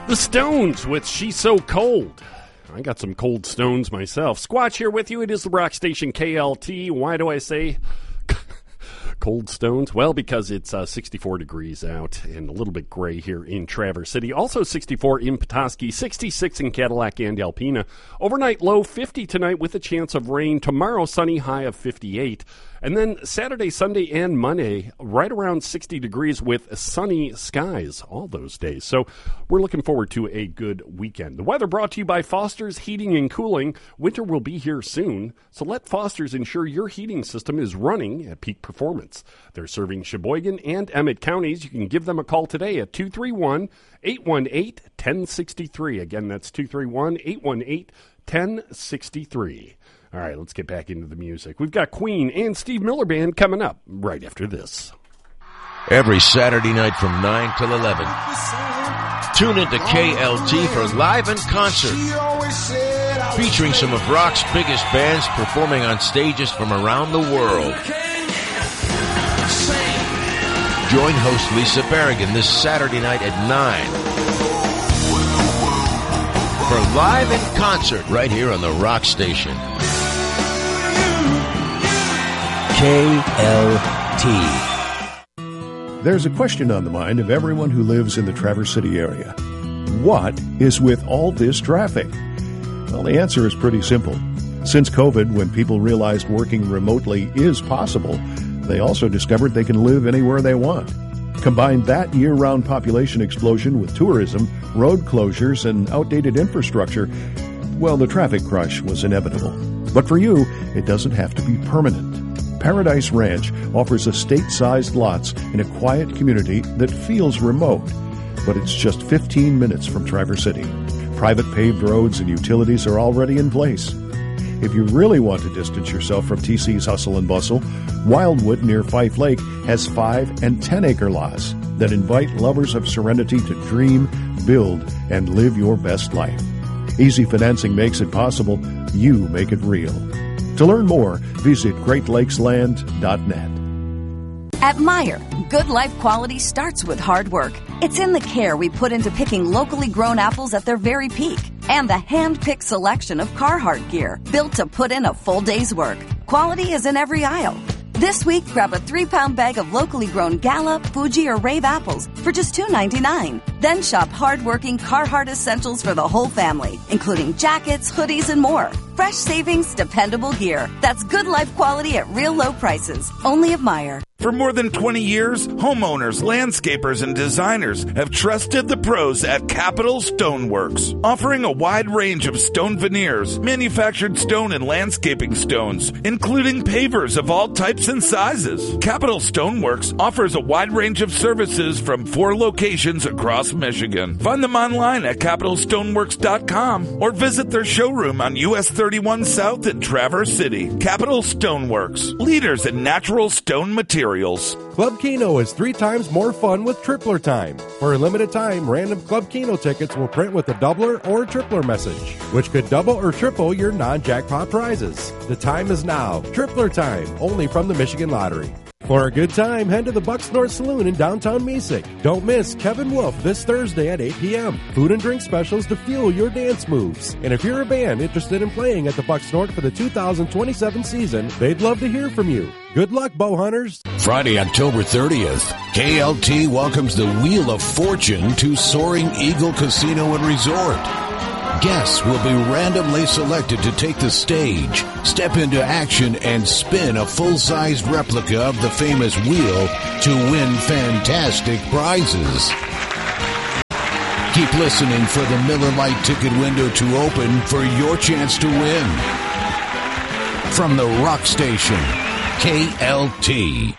The Stones with She's So Cold. I got some cold stones myself. Squatch here with you. It is the rock station KLT. Why do I say cold stones? Well, because it's 64 degrees out and a little bit gray here in Traverse City. Also 64 in Petoskey, 66 in Cadillac and Alpena. Overnight low 50 tonight with a chance of rain. Tomorrow sunny, high of 58. And then Saturday, Sunday, and Monday, right around 60 degrees with sunny skies all those days. So we're looking forward to a good weekend. The weather brought to you by Foster's Heating and Cooling. Winter will be here soon, so let Foster's ensure your heating system is running at peak performance. They're serving Sheboygan and Emmett counties. You can give them a call today at 231-818-1063. Again, that's 231-818-1063. All right, let's get back into the music. We've got Queen and Steve Miller Band coming up right after this. Every Saturday night from 9 till 11. Tune into KLT for Live in Concert, featuring some of rock's biggest bands performing on stages from around the world. Join host Lisa Berrigan this Saturday night at 9 for Live in Concert right here on the Rock Station. KLT. There's a question on the mind of everyone who lives in the Traverse City area. What is with all this traffic? Well, the answer is pretty simple. Since COVID, when people realized working remotely is possible, they also discovered they can live anywhere they want. Combine that year-round population explosion with tourism, road closures, and outdated infrastructure, well, the traffic crush was inevitable. But for you, it doesn't have to be permanent. Paradise Ranch offers estate-sized lots in a quiet community that feels remote, but it's just 15 minutes from Traverse City. Private paved roads and utilities are already in place. If you really want to distance yourself from TC's hustle and bustle, Wildwood near Fife Lake has 5 and 10-acre lots that invite lovers of serenity to dream, build, and live your best life. Easy financing makes it possible. You make it real. To learn more, visit GreatLakesLand.net. At Meijer, good life quality starts with hard work. It's in the care we put into picking locally grown apples at their very peak, and the hand-picked selection of Carhartt gear built to put in a full day's work. Quality is in every aisle. This week, grab a 3-pound bag of locally grown Gala, Fuji, or Rave apples for just $2.99. Then shop hard-working Carhartt essentials for the whole family, including jackets, hoodies, and more. Fresh savings, dependable gear. That's good life quality at real low prices. Only at Meijer. For more than 20 years, homeowners, landscapers, and designers have trusted the pros at Capital Stoneworks, offering a wide range of stone veneers, manufactured stone and landscaping stones, including pavers of all types and sizes. Capital Stoneworks offers a wide range of services from 4 locations across Michigan. Find them online at CapitalStoneworks.com or visit their showroom on US 31 South in Traverse City. Capital Stoneworks, leaders in natural stone materials. Club Keno is 3 times more fun with Tripler Time. For a limited time, random Club Keno tickets will print with a doubler or tripler message, which could double or triple your non-jackpot prizes. The time is now. Tripler Time, only from the Michigan Lottery. For a good time, head to the Bucks North Saloon in downtown Mesick. Don't miss Kevin Wolf this Thursday at 8 p.m. Food and drink specials to fuel your dance moves. And if you're a band interested in playing at the Bucks North for the 2027 season, they'd love to hear from you. Good luck, bow hunters. Friday, October 30th, KLT welcomes the Wheel of Fortune to Soaring Eagle Casino and Resort. Guests will be randomly selected to take the stage, step into action, and spin a full-sized replica of the famous wheel to win fantastic prizes. Keep listening for the Miller Lite ticket window to open for your chance to win. From the Rock Station, KLT.